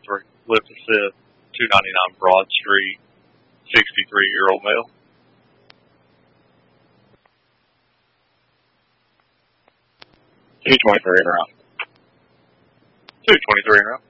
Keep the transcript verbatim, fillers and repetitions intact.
three. Lift assist, two ninety-nine Broad Street, sixty-three-year-old male. two twenty-three in route. two twenty-three in route.